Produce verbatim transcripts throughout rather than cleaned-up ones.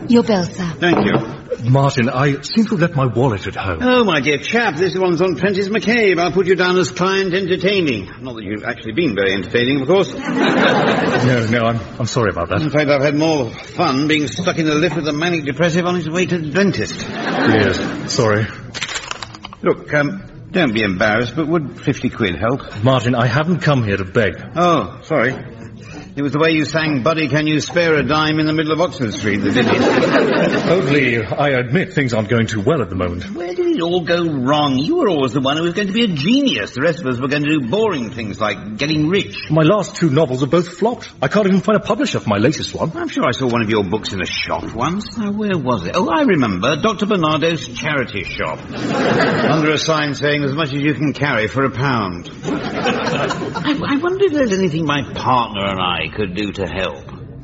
Your bill, sir. Thank you. Martin, I seem to have left my wallet at home. Oh, my dear chap, this one's on Prentice McCabe. I'll put you down as client entertaining. Not that you've actually been very entertaining, of course. No, no, I'm, I'm sorry about that. In fact, I've had more fun being stuck in the lift with a manic depressive on his way to the dentist. Yes, sorry. Look, um, don't be embarrassed, but would fifty quid help? Martin, I haven't come here to beg. Oh, sorry. It was the way you sang Buddy, Can You Spare a Dime in the middle of Oxford Street that did it. Only, I admit things aren't going too well at the moment. Where did it all go wrong? You were always the one who was going to be a genius. The rest of us were going to do boring things like getting rich. My last two novels are both flopped. I can't even find a publisher for my latest one. I'm sure I saw one of your books in a shop once. Now, where was it? Oh, I remember. Doctor Bernardo's charity shop. Under a sign saying, as much as you can carry for a pound. I, I wonder if there's anything my partner and I could do to help.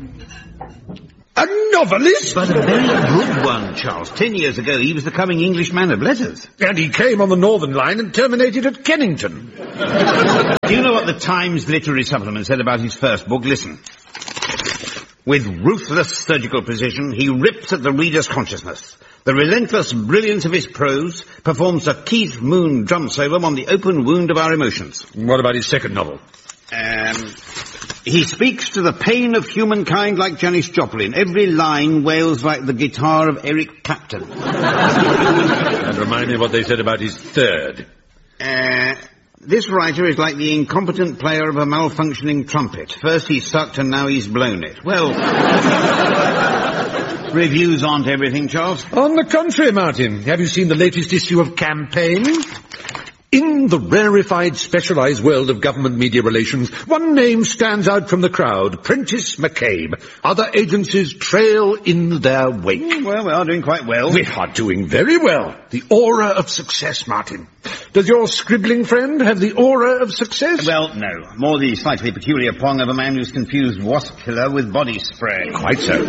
A novelist? But a very good one, Charles. Ten years ago, he was the coming English man of letters. And he came on the Northern Line and terminated at Kennington. Do you know what the Times Literary Supplement said about his first book? Listen. With ruthless surgical precision, he rips at the reader's consciousness. The relentless brilliance of his prose performs a Keith Moon drum solo on the open wound of our emotions. What about his second novel? Um... He speaks to the pain of humankind like Janis Joplin. Every line wails like the guitar of Eric Clapton. And remind me what they said about his third. Uh, this writer is like the incompetent player of a malfunctioning trumpet. First he sucked and now he's blown it. Well, reviews aren't everything, Charles. On the contrary, Martin. Have you seen the latest issue of Campaign? In the rarefied, specialised world of government media relations, one name stands out from the crowd, Prentice McCabe. Other agencies trail in their wake. Mm, well, we are doing quite well. We are doing very well. The aura of success, Martin. Does your scribbling friend have the aura of success? Well, no. More the slightly peculiar prong of a man who's confused wasp killer with body spray. Quite so.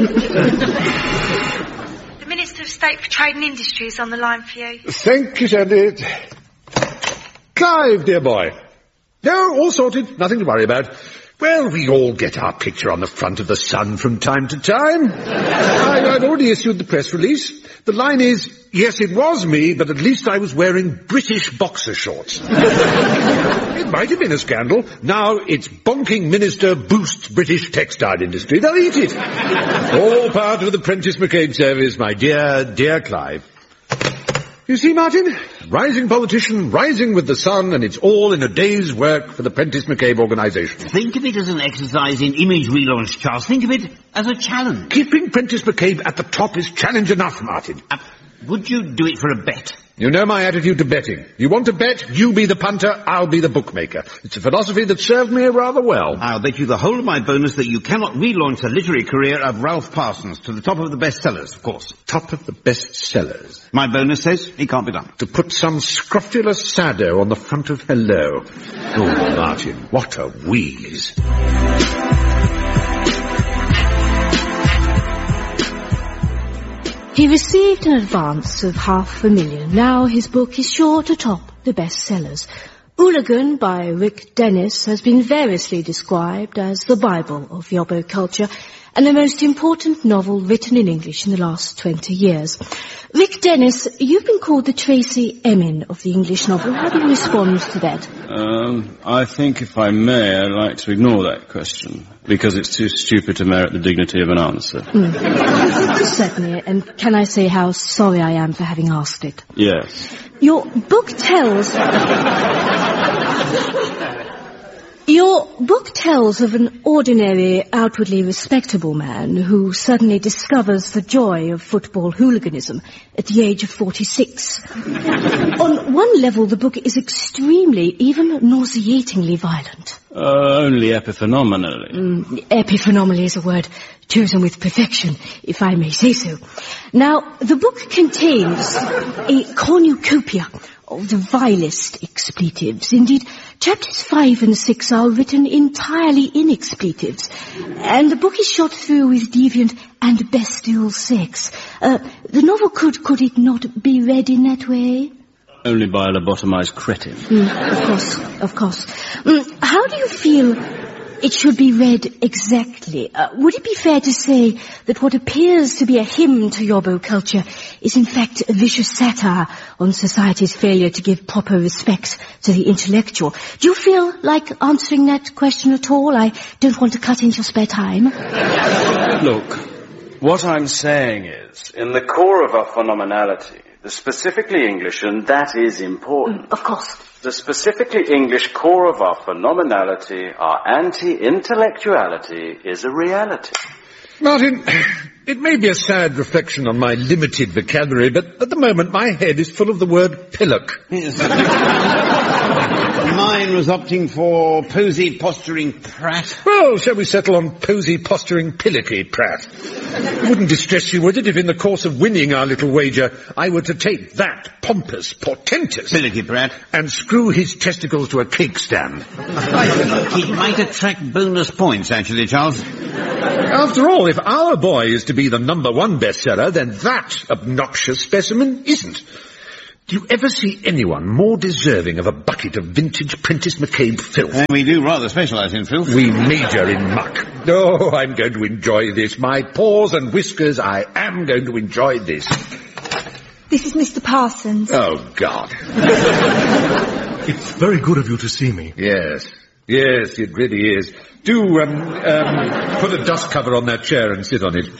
The Minister of State for Trade and Industry is on the line for you. Thank you, Sandy. Clive, dear boy. No, all sorted. Nothing to worry about. Well, we all get our picture on the front of the Sun from time to time. I, I've already issued the press release. The line is, yes, it was me, but at least I was wearing British boxer shorts. It might have been a scandal. Now it's bonking minister boosts British textile industry. They'll eat it. All part of the Prentice McCabe service, my dear, dear Clive. You see, Martin? Rising politician, rising with the sun, and it's all in a day's work for the Prentice McCabe organisation. Think of it as an exercise in image relaunch, Charles. Think of it as a challenge. Keeping Prentice McCabe at the top is challenge enough, Martin. Uh, would you do it for a bet? You know my attitude to betting. You want to bet, you be the punter, I'll be the bookmaker. It's a philosophy that served me rather well. I'll bet you the whole of my bonus that you cannot relaunch the literary career of Ralph Parsons to the top of the bestsellers, of course. Top of the bestsellers? My bonus says it can't be done. To put some scrofulous sado on the front of Hello. Oh, Martin, what a wheeze. He received an advance of half a million. Now his book is sure to top the bestsellers. Hooligan by Rick Dennis has been variously described as the Bible of yobbo culture and the most important novel written in English in the last twenty years. Rick Dennis, you've been called the Tracy Emin of the English novel. How do you respond to that? Um, I think, if I may, I'd like to ignore that question, because it's too stupid to merit the dignity of an answer. Mm. Certainly, and can I say how sorry I am for having asked it? Yes. Your book tells... Your book tells of an ordinary, outwardly respectable man who suddenly discovers the joy of football hooliganism at the age of forty-six. On one level, the book is extremely, even nauseatingly violent. Uh, only epiphenomenally. Mm, epiphenomenally is a word chosen with perfection, if I may say so. Now, the book contains a cornucopia of the vilest expletives. Indeed, chapters five and six are written entirely in expletives, and the book is shot through with deviant and bestial sex. Uh, the novel could, could it not be read in that way? Only by a lobotomized cretin. Mm, of course, of course. Mm, how do you feel it should be read exactly. Uh, would it be fair to say that what appears to be a hymn to Yobbo culture is in fact a vicious satire on society's failure to give proper respects to the intellectual? Do you feel like answering that question at all? I don't want to cut into your spare time. Look, what I'm saying is, in the core of our phenomenality, the specifically English, and that is important. Mm, of course. The specifically English core of our phenomenality, our anti-intellectuality, is a reality. Martin, it may be a sad reflection on my limited vocabulary, but at the moment my head is full of the word pillock. Yes. Mine was opting for posy, posturing Pratt. Well, shall we settle on posy, posturing, pillocky Pratt? It wouldn't distress you, would it, if in the course of winning our little wager, I were to take that pompous, portentous... Pillocky Pratt. ...and screw his testicles to a cake stand. I think he might attract bonus points, actually, Charles. After all, if our boy is to be the number one bestseller, then that obnoxious specimen isn't. Do you ever see anyone more deserving of a bucket of vintage Prentice McCabe filth? And we do rather specialise in filth. We major in muck. Oh, I'm going to enjoy this. My paws and whiskers, I am going to enjoy this. This is Mister Parsons. Oh, God. It's very good of you to see me. Yes. Yes, it really is. Do, um, um, put a dust cover on that chair and sit on it.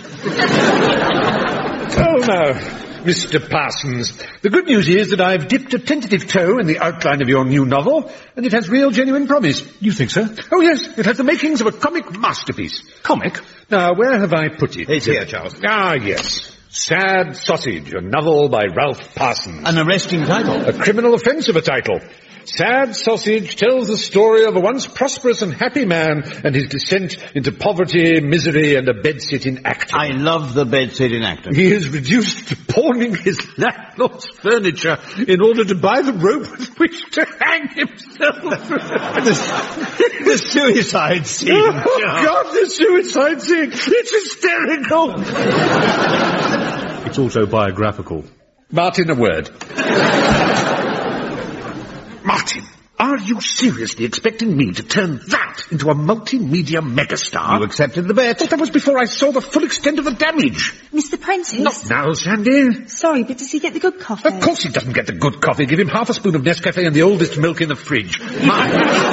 Oh, no. Mister Parsons, the good news is that I've dipped a tentative toe in the outline of your new novel, and it has real genuine promise. You think so? Oh, yes, it has the makings of a comic masterpiece. Comic? Now, where have I put it? It's here, Charles. Ah, yes. Sad Sausage, a novel by Ralph Parsons. An arresting title. A criminal offence of a title. Sad Sausage tells the story of a once prosperous and happy man and his descent into poverty, misery, and a bedsit-in actor. I love the bedsit-in actor. He is reduced to pawning his landlord's furniture in order to buy the rope with which to hang himself. the, the suicide scene. Oh, God, the suicide scene. It's hysterical. It's autobiographical. Martin, a word. Martin, are you seriously expecting me to turn that into a multimedia megastar? You accepted the bet. But that was before I saw the full extent of the damage. Mister Prentice? Not now, Sandy. Sorry, but does he get the good coffee? Of course he doesn't get the good coffee. Give him half a spoon of Nescafe and the oldest milk in the fridge. Mine.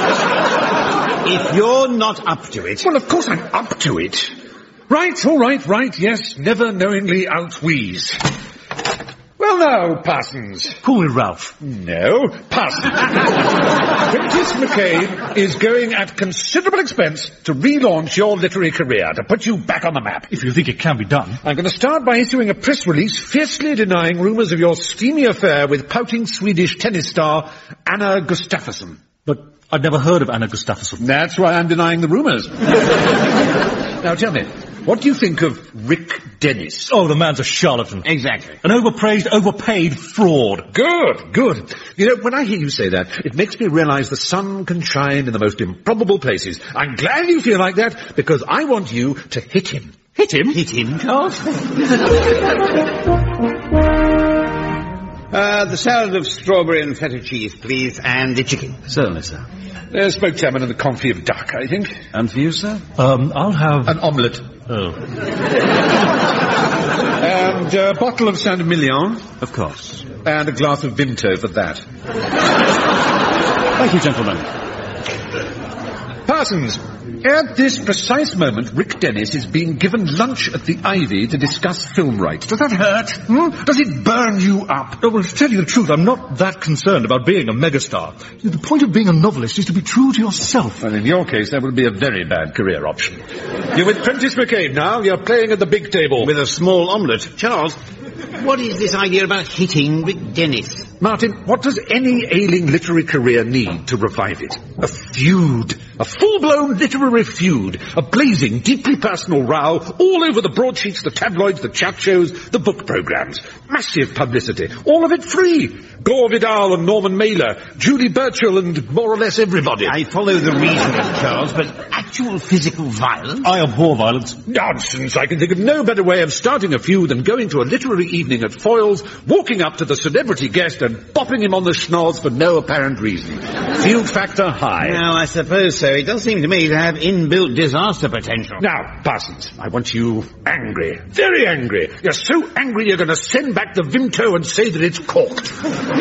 If you're not up to it... Well, of course I'm up to it. Right, all right, right, yes, never knowingly outwheeze. Well now, Parsons. Call me Ralph. No, Parsons. Prentice McCabe is going at considerable expense to relaunch your literary career, to put you back on the map. If you think it can be done. I'm going to start by issuing a press release fiercely denying rumours of your steamy affair with pouting Swedish tennis star Anna Gustafsson. But I'd never heard of Anna Gustafsson. That's why I'm denying the rumours. Now tell me, what do you think of Rick Dennis? Oh, the man's a charlatan. Exactly. An overpraised, overpaid fraud. Good, good. You know, when I hear you say that, it makes me realise the sun can shine in the most improbable places. I'm glad you feel like that, because I want you to hit him. Hit him? Hit him, Charles. uh, the salad of strawberry and feta cheese, please, and the chicken. Certainly, sir. Uh, smoked salmon and the confit of duck, I think. And for you, sir? Um, I'll have... An omelette. Oh. And a bottle of Saint-Emilion. Of course. And a glass of Vimto for that. Thank you, gentlemen. Parsons, at this precise moment, Rick Dennis is being given lunch at the Ivy to discuss film rights. Does that hurt? Hmm? Does it burn you up? Oh, well, to tell you the truth, I'm not that concerned about being a megastar. The point of being a novelist is to be true to yourself. Well, in your case, that would be a very bad career option. You're with Prentice McCabe now. You're playing at the big table. With a small omelette. Charles, what is this idea about hitting Rick Dennis? Martin, what does any ailing literary career need to revive it? A feud. A full-blown literary feud. A blazing, deeply personal row all over the broadsheets, the tabloids, the chat shows, the book programmes. Massive publicity. All of it free. Gore Vidal and Norman Mailer, Julie Burchill and more or less everybody. I follow the reasoning, Charles, but actual physical violence? I abhor violence. Nonsense. I can think of no better way of starting a feud than going to a literary evening at Foyle's, walking up to the celebrity guest and and bopping him on the schnoz for no apparent reason. Field factor high. Well, I suppose so. It does seem to me to have inbuilt disaster potential. Now, Parsons, I want you angry. Very angry. You're so angry you're going to send back the Vimto and say that it's corked.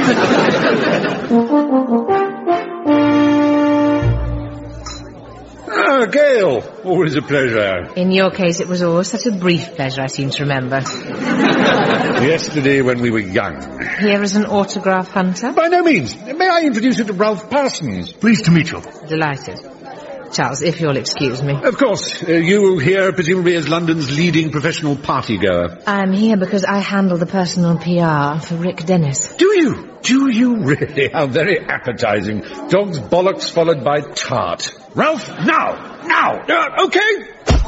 Ah, Gail, always a pleasure. In your case, it was always such a brief pleasure, I seem to remember. Yesterday when we were young. Here is an autograph hunter. By no means. May I introduce you to Ralph Parsons? Pleased to meet you. Delighted. Charles, if you'll excuse me. Of course. Uh, you here presumably as London's leading professional party-goer. I'm here because I handle the personal P R for Rick Dennis. Do you? Do you really? How very appetizing. Dog's bollocks followed by tart. Ralph, now! Now! Uh, okay!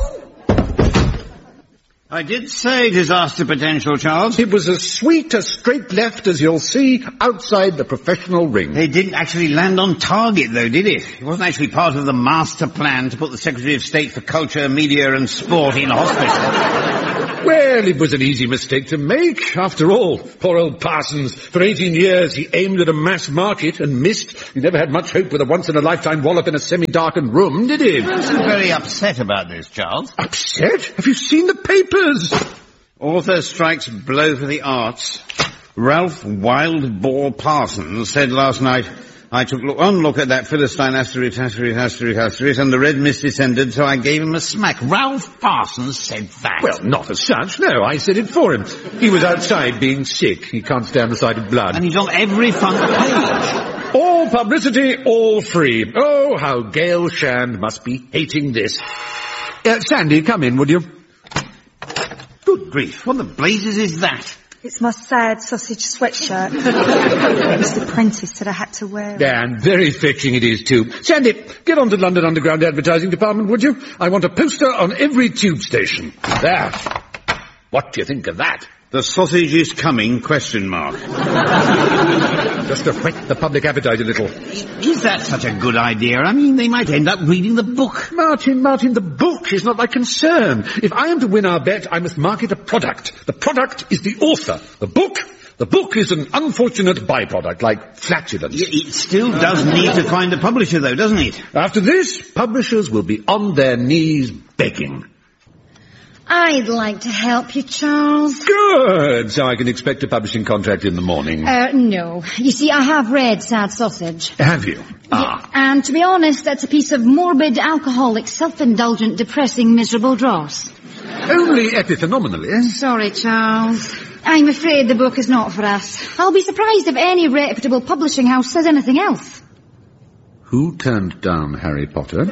I did say disaster potential, Charles. It was as sweet a straight left as you'll see outside the professional ring. It didn't actually land on target, though, did it? It wasn't actually part of the master plan to put the Secretary of State for Culture, Media and Sport in hospital. Well, it was an easy mistake to make. After all, poor old Parsons, for eighteen years he aimed at a mass market and missed. He never had much hope with a once-in-a-lifetime wallop in a semi-darkened room, did he? He wasn't very upset about this, Charles. Upset? Have you seen the papers? Author strikes blow for the arts. Ralph Wild Boar Parsons said last night, I took one look at that Philistine asterisk, asterisk, asterisk, asterisk, and the red mist descended, so I gave him a smack. Ralph Parsons said that. Well, not as such, no. I said it for him. He was outside being sick. He can't stand the sight of blood. And he's on every front page. All publicity, all free. Oh, how Gail Shand must be hating this. Uh, Sandy, come in, would you? Good grief, what the blazes is that? It's my sad sausage sweatshirt. Mister Prentice said I had to wear it. Yeah, and very fetching it is, too. Sandy, get on to London Underground Advertising Department, would you? I want a poster on every tube station. There. What do you think of that? The sausage is coming, question mark. Just to whet the public appetite a little. Is that such a good idea? I mean, they might end up reading the book. Martin, Martin, the book is not my concern. If I am to win our bet, I must market a product. The product is the author. The book, the book is an unfortunate byproduct, like flatulence. It still does need to find a publisher, though, doesn't it? After this, publishers will be on their knees begging. I'd like to help you, Charles. Good. So I can expect a publishing contract in the morning. Uh, no. You see, I have read Sad Sausage. Have you? Ah. Yeah, and to be honest, that's a piece of morbid, alcoholic, self-indulgent, depressing, miserable dross. Only epiphenomenally, eh? Sorry, Charles. I'm afraid the book is not for us. I'll be surprised if any reputable publishing house says anything else. Who turned down Harry Potter?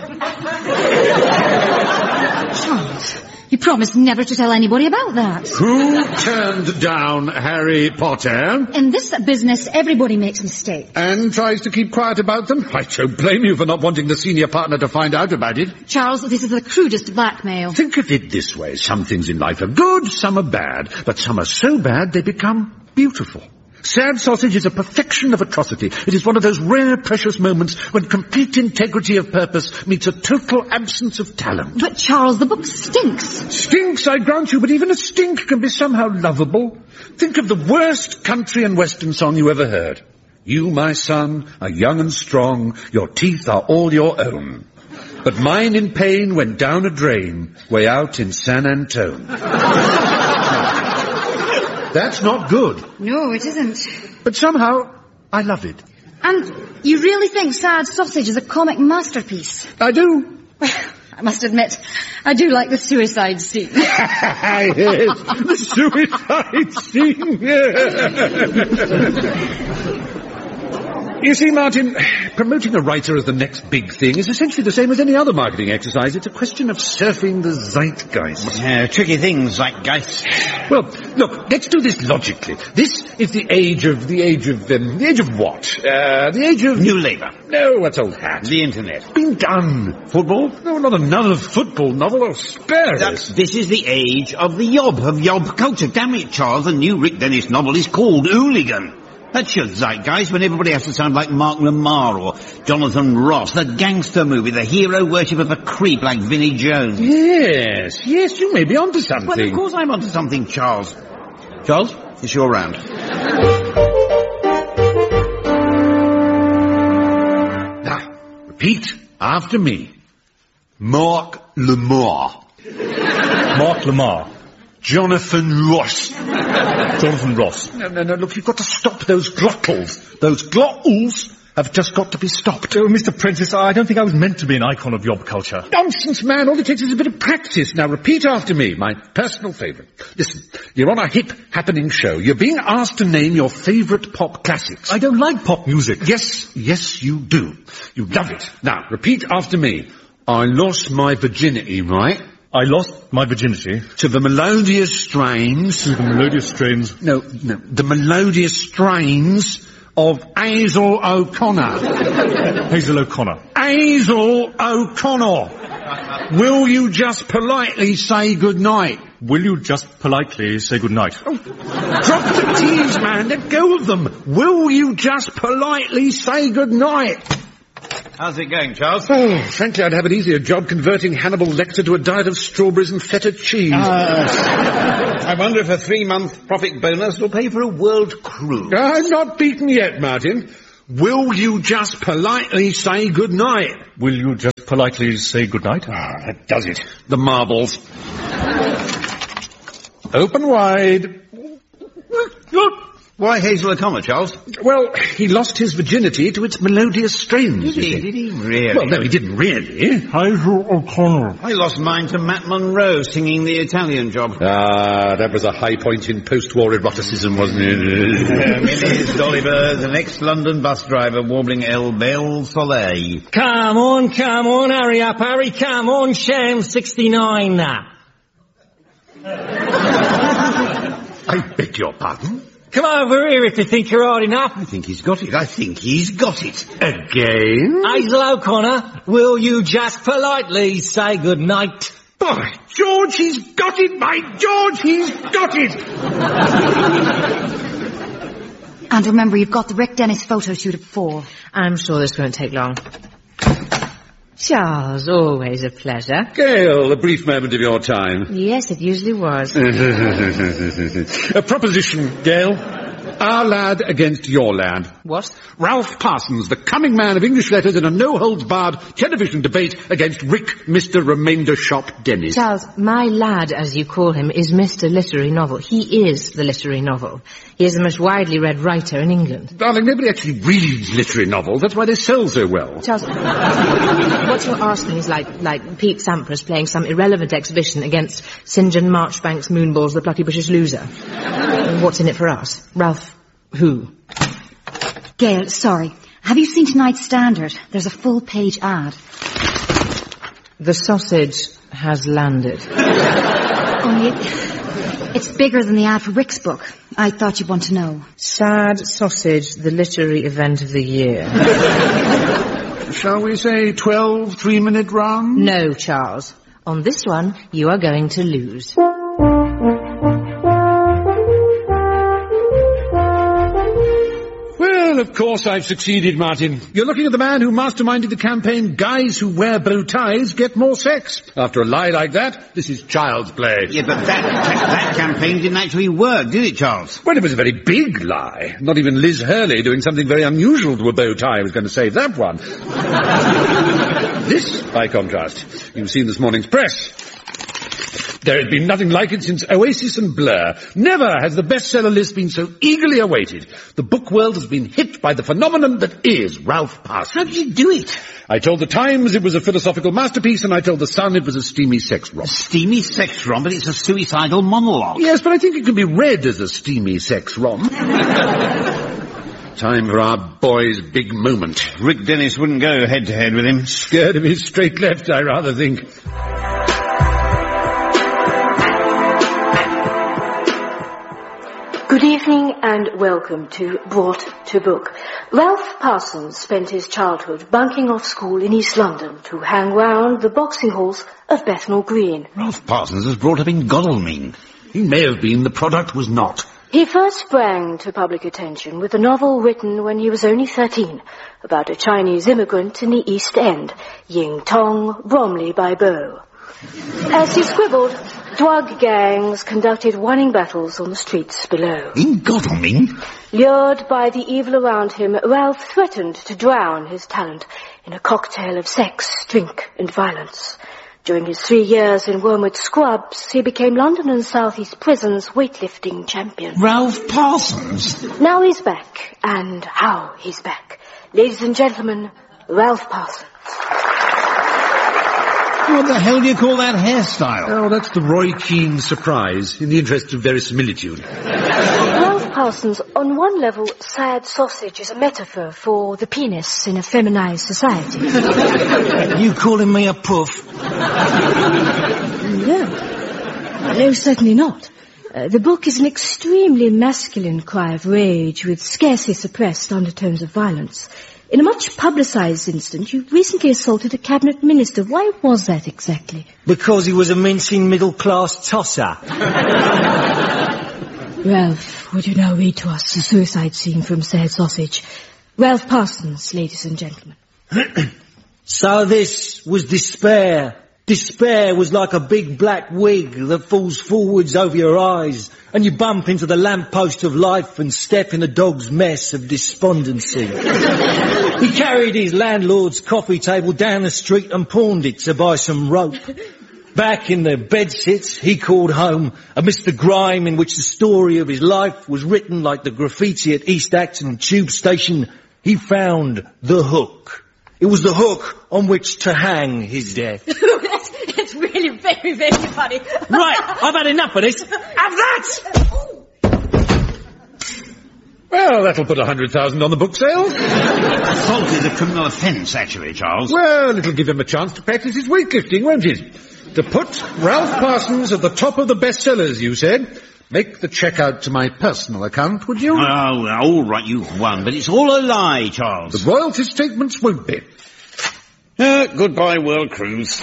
Charles, you promised never to tell anybody about that. Who turned down Harry Potter? In this business, everybody makes mistakes. And tries to keep quiet about them? I don't blame you for not wanting the senior partner to find out about it. Charles, this is the crudest blackmail. Think of it this way. Some things in life are good, some are bad. But some are so bad they become beautiful. Sad Sausage is a perfection of atrocity. It is one of those rare, precious moments when complete integrity of purpose meets a total absence of talent. But, Charles, the book stinks. Stinks, I grant you, but even a stink can be somehow lovable. Think of the worst country and western song you ever heard. You, my son, are young and strong. Your teeth are all your own. But mine in pain went down a drain, way out in San Antone. That's not good. No, it isn't. But somehow, I love it. And you really think Sad Sausage is a comic masterpiece? I do. Well, I must admit, I do like the suicide scene. Yes, the suicide scene. You see, Martin, promoting a writer as the next big thing is essentially the same as any other marketing exercise. It's a question of surfing the zeitgeist. Uh, tricky things, zeitgeist. Well, look, let's do this logically. This is the age of, the age of, um, the age of what? Uh, the age of... New Labour. No, what's old hat? The Internet. It's been done. Football? No, not another football novel. Oh, spare us. This is the age of the yob, of yob culture. Damn it, Charles, the new Rick Dennis novel is called Hooligan. That's your zeitgeist when everybody has to sound like Mark Lamar or Jonathan Ross, the gangster movie, the hero worship of a creep like Vinnie Jones. Yes, yes, you may be onto something. Well, of course I'm onto something, Charles. Charles, it's your round. repeat after me. Mark Lamar. Mark Lamar. Jonathan Ross. Jonathan Ross. No, no, no, look, you've got to stop those glottals. Those glottals have just got to be stopped. Oh, Mister Prentice, I don't think I was meant to be an icon of yob culture. Nonsense, man. All it takes is a bit of practice. Now, repeat after me, my personal favourite. Listen, you're on a hip, happening show. You're being asked to name your favourite pop classics. I don't like pop music. Yes, yes, you do. You love it. Now, repeat after me. I lost my virginity, right? I lost my virginity. To the melodious strains... To the melodious strains... No, no, the melodious strains of Hazel O'Connor. Hazel O'Connor. Hazel O'Connor. Will you just politely say good night? Will you just politely say good night? Oh, drop the T's, man. Let go of them. Will you just politely say good night? How's it going, Charles? Oh, frankly, I'd have an easier job converting Hannibal Lecter to a diet of strawberries and feta cheese. Uh, I wonder if a three-month profit bonus will pay for a world cruise. I'm not beaten yet, Martin. Will you just politely say good night? Will you just politely say good night? Ah, that does it. The marbles. Open wide. Look. Why Hazel O'Connor, Charles? Well, he lost his virginity to its melodious strains. Did he? Did he really? Well, no, he didn't really. Hazel O'Connor. I lost mine to Matt Monro singing the Italian Job. Ah, that was a high point in post-war eroticism, wasn't it? uh, Minnie's Dolliver, the next London bus driver warbling El Bel Soleil. Come on, come on, hurry up, Harry, come on, Sham sixty-nine now. I beg your pardon? Come over here if you think you're hard enough. I think he's got it. I think he's got it. Again? Hazel O'Connor, will you just politely say good night? By George, he's got it! By George, he's got it! And remember, you've got the Rick Dennis photo shoot at four. I'm sure this won't take long. Charles, always a pleasure. Gail, a brief moment of your time. Yes, it usually was. A proposition, Gail. Our lad against your lad. What? Ralph Parsons, the coming man of English letters in a no-holds-barred television debate against Rick, Mister Remainder Shop Dennis. Charles, my lad, as you call him, is Mister Literary Novel. He is the literary novel. He is the most widely read writer in England. Darling, nobody actually reads literary novels. That's why they sell so well. Charles, what you're asking is like, like Pete Sampras playing some irrelevant exhibition against Saint John Marchbank's Moonballs, the plucky British loser. And what's in it for us? Ralph who? Gail, sorry. Have you seen tonight's Standard? There's a full-page ad. The sausage has landed. Only it, it's bigger than the ad for Rick's book. I thought you'd want to know. Sad Sausage, the literary event of the year. Shall we say twelve three-minute rounds? No, Charles. On this one, you are going to lose. Well, of course I've succeeded, Martin. You're looking at the man who masterminded the campaign, Guys Who Wear Bow Ties Get More Sex. After a lie like that, this is child's play. Yeah, but that, that campaign didn't actually work, did it, Charles? Well, it was a very big lie. Not even Liz Hurley doing something very unusual to a bow tie was going to save that one. This, by contrast, you've seen this morning's press. There has been nothing like it since Oasis and Blur. Never has the bestseller list been so eagerly awaited. The book world has been hit by the phenomenon that is Ralph Parsons. How did you do it? I told the Times it was a philosophical masterpiece, and I told the Sun it was a steamy sex romp. A steamy sex romp, but it's a suicidal monologue. Yes, but I think it can be read as a steamy sex romp. Time for our boy's big moment. Rick Dennis wouldn't go head-to-head with him. Scared of his straight left, I rather think. Good evening and welcome to Brought to Book. Ralph Parsons spent his childhood bunking off school in East London to hang round the boxing halls of Bethnal Green. Ralph Parsons was brought up in Godalming. He may have been, the product was not. He first sprang to public attention with a novel written when he was only thirteen, about a Chinese immigrant in the East End, Ying Tong, Bromley by Bow. As he scribbled, drug gangs conducted running battles on the streets below. In Godalming? Lured by the evil around him, Ralph threatened to drown his talent in a cocktail of sex, drink and violence. During his three years in Wormwood Scrubs, he became London and South East Prison's weightlifting champion. Ralph Parsons? Now he's back, and how he's back. Ladies and gentlemen, Ralph Parsons. What the hell do you call that hairstyle? Oh, that's the Roy Keane surprise, in the interest of verisimilitude. Ralph Parsons, on one level, sad sausage is a metaphor for the penis in a feminized society. You calling me a puff? No. No, certainly not. Uh, the book is an extremely masculine cry of rage with scarcely suppressed undertones of violence. In a much publicised incident, you recently assaulted a cabinet minister. Why was that exactly? Because he was a mincing middle-class tosser. Ralph, would you now read to us the suicide scene from Sad Sausage? Ralph Parsons, ladies and gentlemen. So this was despair. Despair was like a big black wig that falls forwards over your eyes, and you bump into the lamppost of life and step in a dog's mess of despondency. He carried his landlord's coffee table down the street and pawned it to buy some rope. Back in the bedsits, he called home amidst the grime in which the story of his life was written like the graffiti at East Acton Tube Station. He found the hook. It was the hook on which to hang his death. that's, that's really very, very funny. Right, I've had enough of this. Have that! Well, that'll put a hundred thousand on the book sale. Assault is a criminal offence, actually, Charles. Well, it'll give him a chance to practice his weightlifting, won't it? To put Ralph Parsons at the top of the bestsellers, you said. Make the cheque out to my personal account, would you? Oh, all right, you've won, but it's all a lie, Charles. The royalty statements won't be. Uh, goodbye, World Cruise.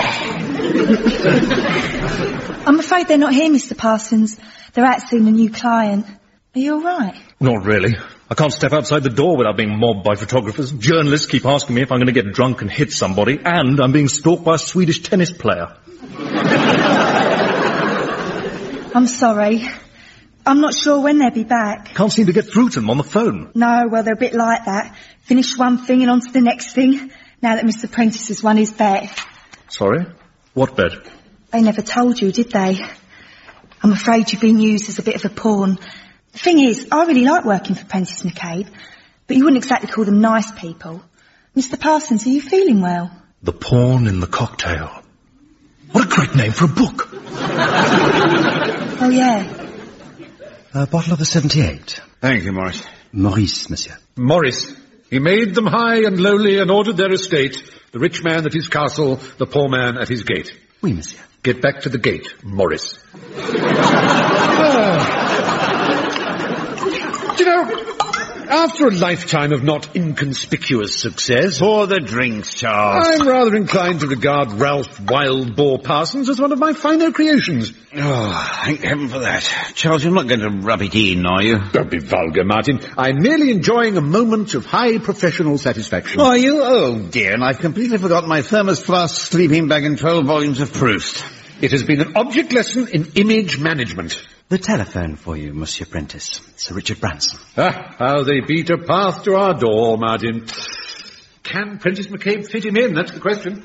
I'm afraid they're not here, Mister Parsons. They're out seeing a new client. Are you all right? Not really. I can't step outside the door without being mobbed by photographers. Journalists keep asking me if I'm going to get drunk and hit somebody, and I'm being stalked by a Swedish tennis player. I'm sorry. I'm not sure when they'll be back. Can't seem to get through to them on the phone. No, well, they're a bit like that. Finish one thing and on to the next thing. Now that Mister Prentice has won his bet. Sorry? What bet? They never told you, did they? I'm afraid you've been used as a bit of a pawn. The thing is, I really like working for Prentice McCabe, but you wouldn't exactly call them nice people. Mister Parsons, are you feeling well? The Pawn in the Cocktail. What a great name for a book. Oh, yeah. A bottle of the seventy-eight. Thank you, Morris. Maurice, monsieur. Morris. He made them high and lowly and ordered their estate, the rich man at his castle, the poor man at his gate. Oui, monsieur. Get back to the gate, Morris. ah. Do you know, after a lifetime of not inconspicuous success... For the drinks, Charles. I'm rather inclined to regard Ralph Wild Boar Parsons as one of my finer creations. Oh, thank heaven for that. Charles, you're not going to rub it in, are you? Don't be vulgar, Martin. I'm merely enjoying a moment of high professional satisfaction. Are you? Oh, dear, and I've completely forgotten my thermos flask, sleeping bag and twelve volumes of Proust. It has been an object lesson in image management. The telephone for you, Monsieur Prentice. Sir Richard Branson. Ah, how they beat a path to our door, Martin. Can Prentice McCabe fit him in? That's the question.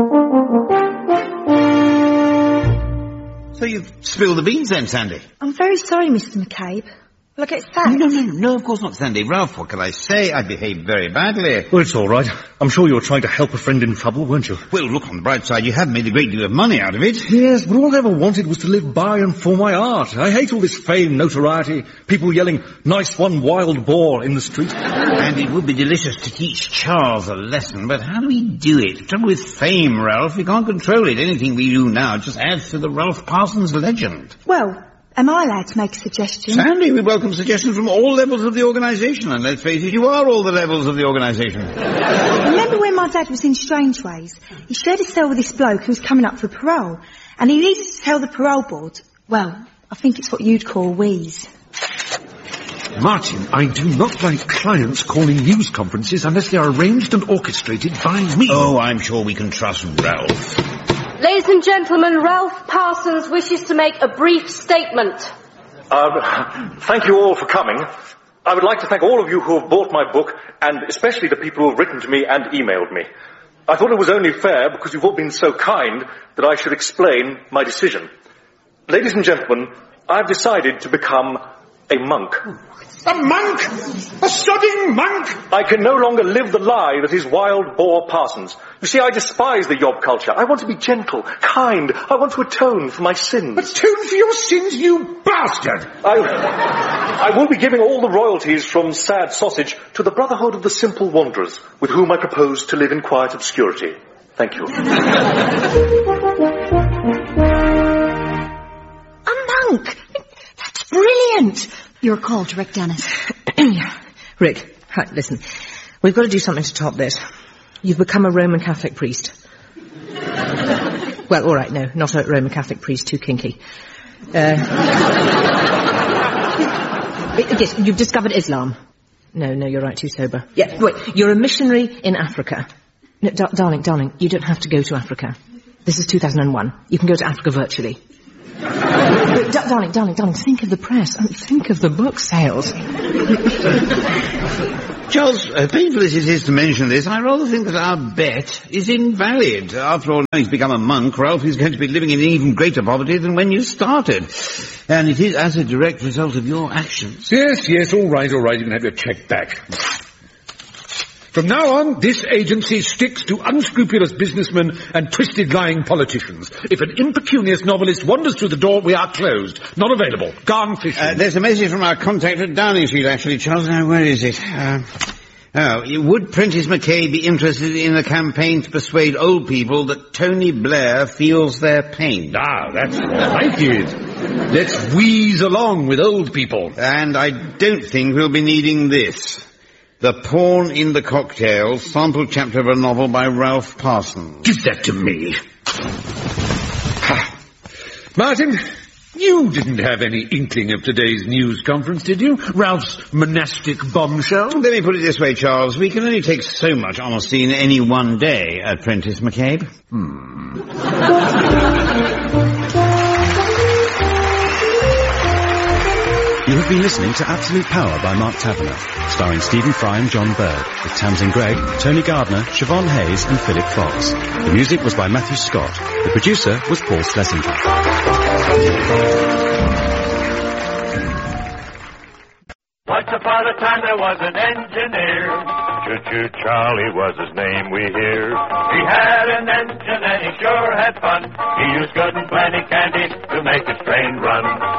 So you've spilled the beans then, Sandy? I'm very sorry, Mister McCabe. Will I get sacked? No, no, no, of course not, Sandy. Ralph, what can I say? I behaved very badly. Well, it's all right. I'm sure you were trying to help a friend in trouble, weren't you? Well, look, on the bright side, you have made a great deal of money out of it. Yes, but all I ever wanted was to live by and for my art. I hate all this fame, notoriety, people yelling, nice one, wild boar, in the street. And it would be delicious to teach Charles a lesson, but how do we do it? The trouble with fame, Ralph, we can't control it. Anything we do now just adds to the Ralph Parsons legend. Well... am I allowed to make a suggestion? Sandy, we welcome suggestions from all levels of the organisation, and let's face it, you are all the levels of the organisation. Remember when my dad was in Strangeways? He shared a cell with this bloke who was coming up for parole, and he needed to tell the parole board, well, I think it's what you'd call wheeze. Martin, I do not like clients calling news conferences unless they are arranged and orchestrated by me. Oh, I'm sure we can trust Ralph. Ladies and gentlemen, Ralph Parsons wishes to make a brief statement. Uh, thank you all for coming. I would like to thank all of you who have bought my book, and especially the people who have written to me and emailed me. I thought it was only fair, because you've all been so kind, that I should explain my decision. Ladies and gentlemen, I've decided to become a monk. A monk? A sodding monk? I can no longer live the lie that is wild boar Parsons. You see, I despise the yob culture. I want to be gentle, kind. I want to atone for my sins. Atone for your sins, you bastard! I, I will be giving all the royalties from Sad Sausage to the Brotherhood of the Simple Wanderers, with whom I propose to live in quiet obscurity. Thank you. A monk! That's brilliant! Your call to Rick Dennis. Rick, right, listen. We've got to do something to top this. You've become a Roman Catholic priest. Well, all right, no, not a Roman Catholic priest, too kinky. Uh, yes, you've discovered Islam. No, no, you're right, too sober. Yeah, wait, you're a missionary in Africa. No, da- darling, darling, you don't have to go to Africa. This is two thousand one. You can go to Africa virtually. But, da- darling, darling, darling, think of the press. And think of the book sales. Charles, uh, painful as it is to mention this, I rather think that our bet is invalid. After all, now he's become a monk, Ralph is going to be living in even greater poverty than when you started. And it is as a direct result of your actions. Yes, yes, all right, all right, you can have your cheque back. From now on, this agency sticks to unscrupulous businessmen and twisted lying politicians. If an impecunious novelist wanders through the door, we are closed. Not available. Gone fishing. Uh, there's a message from our contact at Downing Street, actually, Charles. Now, where is it? Uh, oh, would Prentice McCabe be interested in a campaign to persuade old people that Tony Blair feels their pain? Ah, that's what I did. Let's wheeze along with old people. And I don't think we'll be needing this. The Pawn in the Cocktail, sample chapter of a novel by Ralph Parsons. Give that to me. Ha. Martin, you didn't have any inkling of today's news conference, did you? Ralph's monastic bombshell? Let me put it this way, Charles. We can only take so much honesty in any one day at Prentice McCabe. Hmm. You have been listening to Absolute Power by Mark Taverner, starring Stephen Fry and John Bird, with Tamsin Gregg, Tony Gardner, Siobhan Hayes and Philip Fox. The music was by Matthew Scott. The producer was Paul Schlesinger. Once upon a time there was an engineer. Choo-choo Charlie was his name, we hear. He had an engine and he sure had fun. He used good and plenty candy to make his train run.